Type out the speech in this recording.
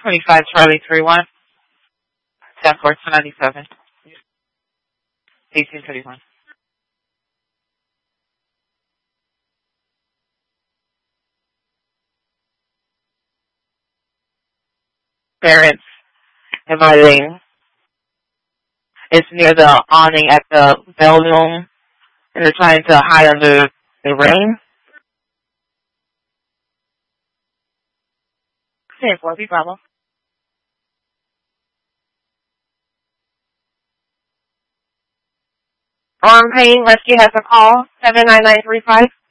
25 Charlie 31, 10-4-297, 1831. Parents inviting. It's near the awning at the ballroom, and they're trying to hide under the rain. 10-4, be Bravo. Arm Pain Rescue has a call, 79935.